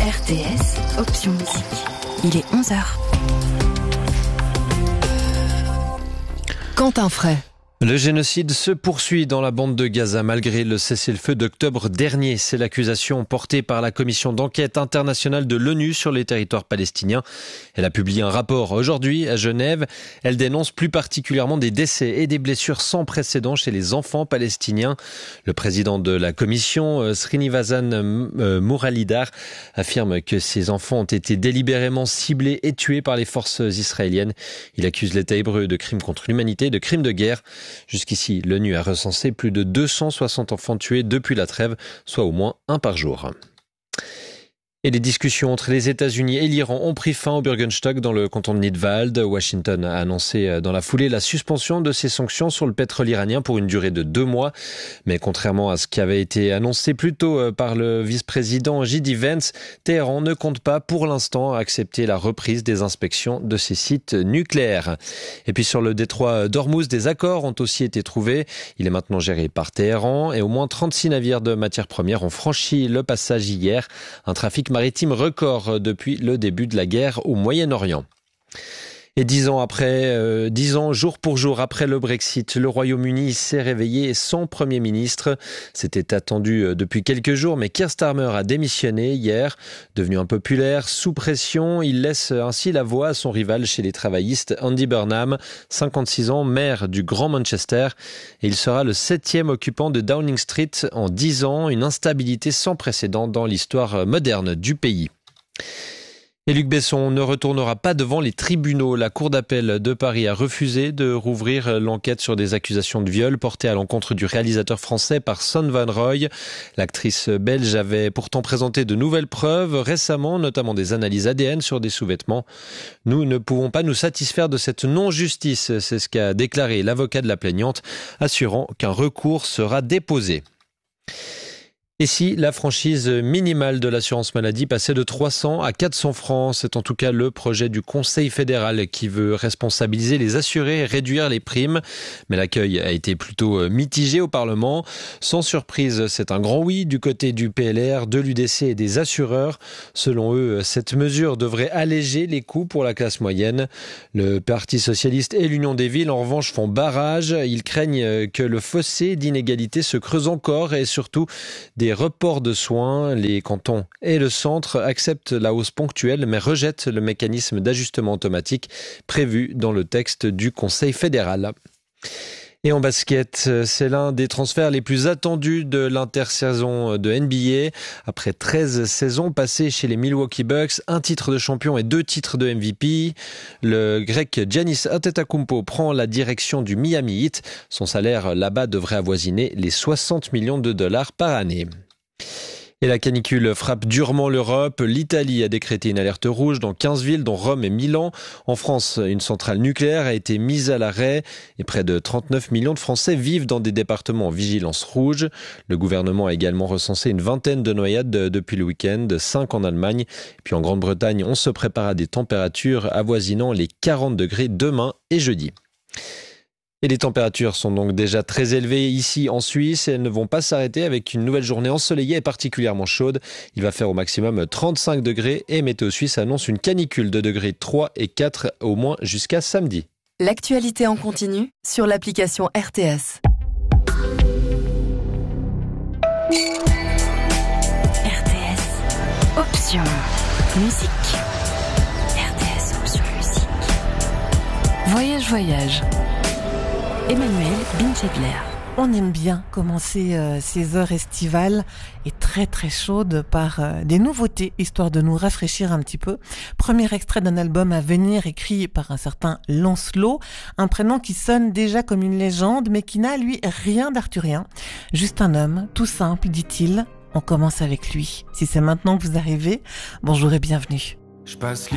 RTS, option musique. Il est 11h. Quentin Fray. Le génocide se poursuit dans la bande de Gaza malgré le cessez-le-feu d'octobre dernier. C'est l'accusation portée par la commission d'enquête internationale de l'ONU sur les territoires palestiniens. Elle a publié un rapport aujourd'hui à Genève. Elle dénonce plus particulièrement des décès et des blessures sans précédent chez les enfants palestiniens. Le président de la commission, Srinivasa Muralidhar, affirme que ces enfants ont été délibérément ciblés et tués par les forces israéliennes. Il accuse l'État hébreu de crimes contre l'humanité et de crimes de guerre. Jusqu'ici, l'ONU a recensé plus de 260 enfants tués depuis la trêve, soit au moins un par jour. Et les discussions entre les États-Unis et l'Iran ont pris fin au Bürgenstock dans le canton de Nidwald. Washington a annoncé dans la foulée la suspension de ses sanctions sur le pétrole iranien pour une durée de 2 mois. Mais contrairement à ce qui avait été annoncé plus tôt par le vice-président J.D. Vance, Téhéran ne compte pas pour l'instant accepter la reprise des inspections de ses sites nucléaires. Et puis sur le détroit d'Ormuz, des accords ont aussi été trouvés. Il est maintenant géré par Téhéran et au moins 36 navires de matières premières ont franchi le passage hier. Un trafic maritime record depuis le début de la guerre au Moyen-Orient. Et 10 ans jour pour jour après le Brexit, le Royaume-Uni s'est réveillé sans Premier ministre. C'était attendu depuis quelques jours, mais Keir Starmer a démissionné hier. Devenu impopulaire, sous pression, il laisse ainsi la voie à son rival chez les travaillistes, Andy Burnham, 56 ans, maire du Grand Manchester. Et il sera le 7e occupant de Downing Street en 10 ans, une instabilité sans précédent dans l'histoire moderne du pays. Et Luc Besson ne retournera pas devant les tribunaux. La Cour d'appel de Paris a refusé de rouvrir l'enquête sur des accusations de viol portées à l'encontre du réalisateur français par Son Van Roy. L'actrice belge avait pourtant présenté de nouvelles preuves récemment, notamment des analyses ADN sur des sous-vêtements. Nous ne pouvons pas nous satisfaire de cette non-justice, c'est ce qu'a déclaré l'avocat de la plaignante, assurant qu'un recours sera déposé. Et si la franchise minimale de l'assurance maladie passait de 300 à 400 francs, c'est en tout cas le projet du Conseil fédéral qui veut responsabiliser les assurés et réduire les primes. Mais l'accueil a été plutôt mitigé au Parlement. Sans surprise, c'est un grand oui du côté du PLR, de l'UDC et des assureurs. Selon eux, cette mesure devrait alléger les coûts pour la classe moyenne. Le Parti socialiste et l'Union des villes, en revanche, font barrage. Ils craignent que le fossé d'inégalité se creuse encore et surtout des reports de soins. Les cantons et le centre acceptent la hausse ponctuelle mais rejettent le mécanisme d'ajustement automatique prévu dans le texte du Conseil fédéral. Et en basket, c'est l'un des transferts les plus attendus de l'intersaison de NBA. Après 13 saisons passées chez les Milwaukee Bucks, 1 titre de champion et 2 titres de MVP, le grec Giannis Antetokounmpo prend la direction du Miami Heat. Son salaire là-bas devrait avoisiner les 60 millions de dollars par année. Et la canicule frappe durement l'Europe. L'Italie a décrété une alerte rouge dans 15 villes, dont Rome et Milan. En France, une centrale nucléaire a été mise à l'arrêt et près de 39 millions de Français vivent dans des départements en vigilance rouge. Le gouvernement a également recensé une vingtaine de noyades depuis le week-end, 5 en Allemagne. Et puis en Grande-Bretagne, on se prépare à des températures avoisinant les 40 degrés demain et jeudi. Et les températures sont donc déjà très élevées ici en Suisse et elles ne vont pas s'arrêter avec une nouvelle journée ensoleillée et particulièrement chaude. Il va faire au maximum 35 degrés et Météo Suisse annonce une canicule de degrés 3 et 4 au moins jusqu'à samedi. L'actualité en continu sur l'application RTS. RTS, option musique. RTS, option musique. Voyage. Emmanuel Binchedler. On aime bien commencer ces heures estivales et très très chaudes par des nouveautés, histoire de nous rafraîchir un petit peu. Premier extrait d'un album à venir écrit par un certain Lancelot, un prénom qui sonne déjà comme une légende mais qui n'a lui rien d'arthurien. Juste un homme, tout simple, dit-il. On commence avec lui. Si c'est maintenant que vous arrivez, bonjour et bienvenue. Je passe